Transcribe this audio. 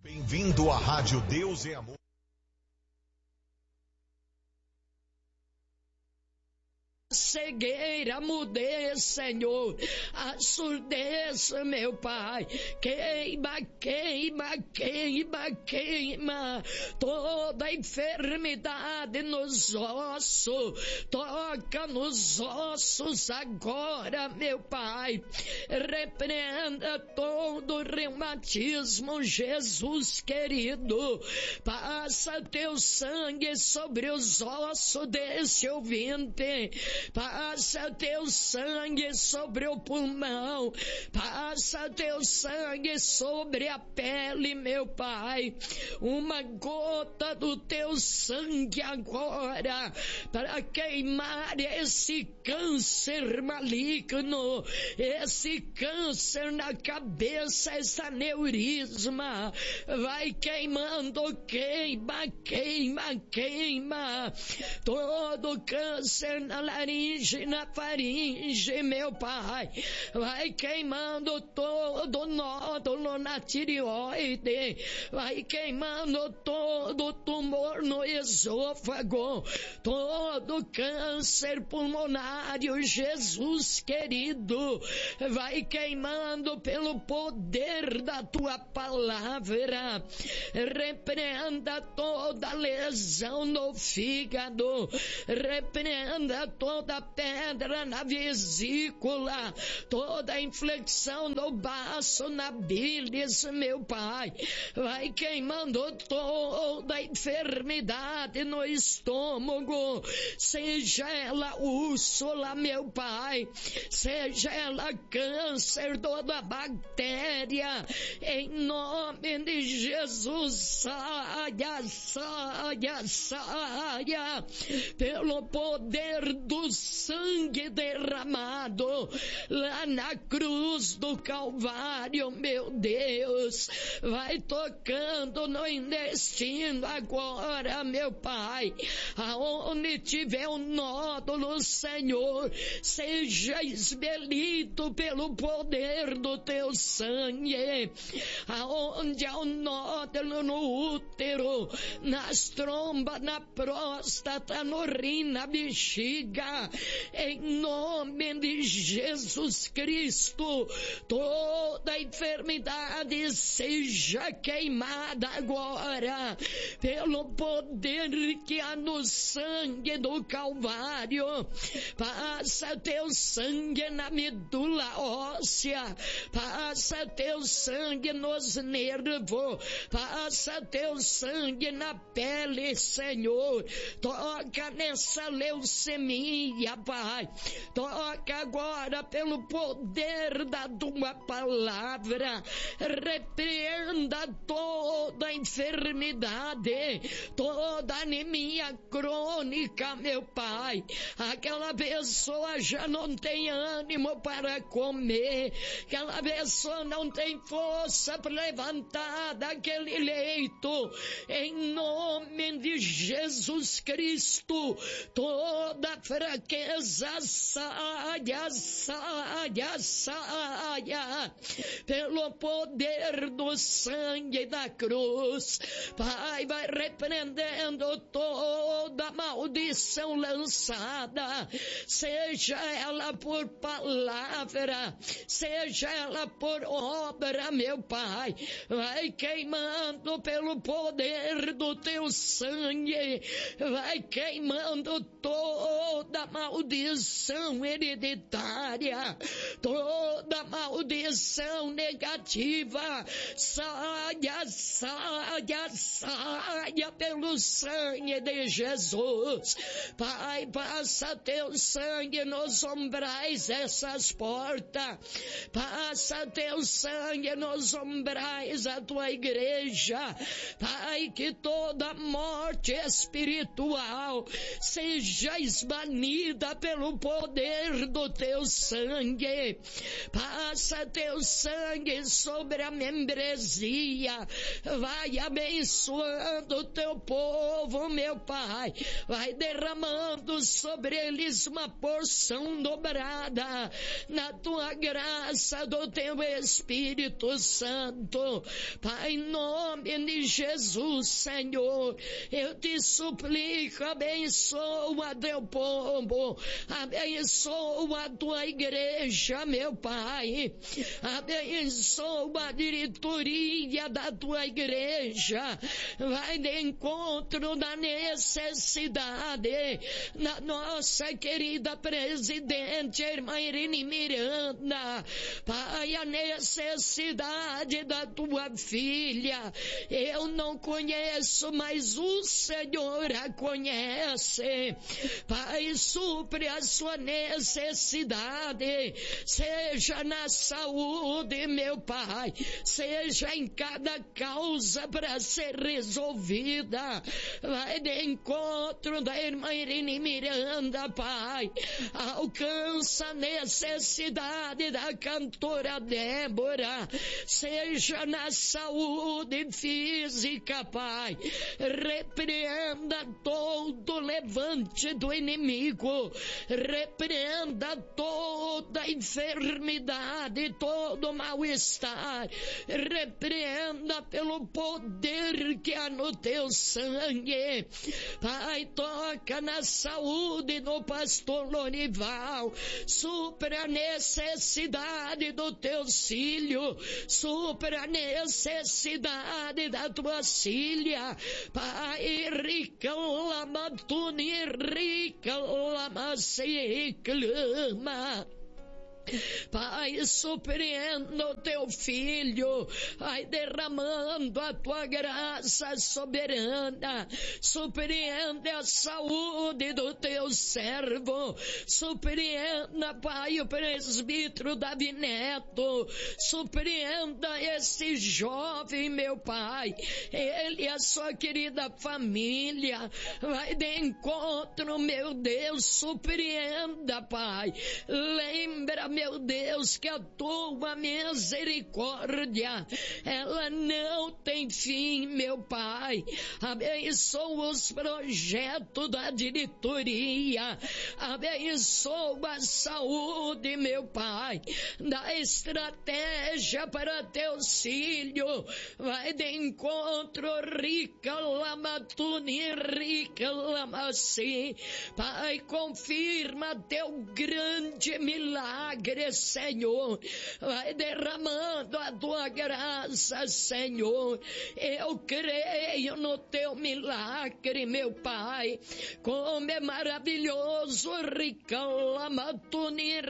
Bem-vindo à Rádio Deus é Amor. Cegueira, mudez, Senhor, a surdez, meu Pai, queima, queima, queima, queima, toda enfermidade nos ossos, toca nos ossos agora, meu Pai, repreenda todo reumatismo, Jesus querido, passa teu sangue sobre os ossos desse ouvinte, passa teu sangue sobre o pulmão, passa teu sangue sobre a pele, meu Pai, uma gota do teu sangue agora, para queimar esse câncer maligno, esse câncer na cabeça, esse aneurisma, vai queimando, queima, queima, queima, todo câncer na laringe, na faringe, meu Pai, vai queimando todo nódulo na tireoide, vai queimando todo tumor no esôfago, todo câncer pulmonário, Jesus querido, vai queimando pelo poder da tua palavra, repreenda toda lesão no fígado, repreenda toda pedra na vesícula, toda inflexão no baço, na bilis, meu Pai, vai queimando toda enfermidade no estômago, seja ela úrsula, meu Pai, seja ela câncer, toda bactéria, em nome de Jesus, saia, saia, saia, pelo poder do sangue derramado lá na cruz do Calvário, meu Deus, vai tocando no intestino agora, meu Pai, aonde tiver um nódulo, Senhor, seja expelido pelo poder do teu sangue, aonde há um nódulo no útero, nas trombas, na próstata, no rim, na bexiga, em nome de Jesus Cristo, toda enfermidade seja queimada agora, pelo poder que há no sangue do Calvário, passa teu sangue na medula óssea, passa teu sangue nos nervos, passa teu sangue na pele, Senhor, toca nessa leucemia, Pai, toca agora pelo poder da tua palavra, repreenda toda enfermidade, toda anemia crônica, meu Pai, aquela pessoa já não tem ânimo para comer, aquela pessoa não tem força para levantar daquele leito, em nome de Jesus Cristo, toda fraqueza saia, saia, saia, pelo poder do sangue da cruz, Pai, vai repreendendo toda maldição lançada, seja ela por palavra, seja ela por obra, meu Pai, vai queimando pelo poder do teu sangue, vai queimando toda maldição hereditária, toda maldição negativa, saia, saia, saia pelo sangue de Jesus, Pai, passa teu sangue nos umbrais dessas portas, passa teu sangue nos umbrais da tua igreja, Pai, que toda morte espiritual seja esbanida vida pelo poder do teu sangue. Passa teu sangue sobre a membresia. Vai abençoando o teu povo, meu Pai. Vai derramando sobre eles uma porção dobrada na tua graça do teu Espírito Santo. Pai, em nome de Jesus, Senhor, eu te suplico, abençoa teu povo, abençoa a tua igreja, meu Pai, abençoa a diretoria da tua igreja, vai de encontro da necessidade na nossa querida presidente, irmã Irene Miranda. Pai, a necessidade da tua filha, eu não conheço, mas o Senhor a conhece. Pai, supre a sua necessidade, seja na saúde, meu Pai, seja em cada causa para ser resolvida. Vai de encontro da irmã Irene Miranda, Pai, alcança a necessidade da cantora Débora, seja na saúde física, Pai, repreenda todo levante do inimigo, repreenda toda enfermidade, todo mal-estar, repreenda pelo poder que há no teu sangue. Pai, toca na saúde do pastor Lorival, supra a necessidade do teu filho, supra a necessidade da tua filha. Pai, rica lamatuni, rica lamasi, clama. Pai, surpreenda o teu filho, vai derramando a tua graça soberana, surpreende a saúde do teu servo, surpreenda, Pai, o presbítero Davi Neto, surpreenda esse jovem, meu Pai, ele e a sua querida família, vai de encontro, meu Deus, surpreenda, Pai, lembra, meu Deus, que a tua misericórdia, ela não tem fim, meu Pai. Abençoa os projetos da diretoria, abençoa a saúde, meu Pai, dá estratégia para teus filhos, vai de encontro, rica lamatuni, rica lamasi. Pai, confirma teu grande milagre, Senhor, vai derramando a tua graça, Senhor. Eu creio no teu milagre, meu Pai, como é maravilhoso, rica lamatuni,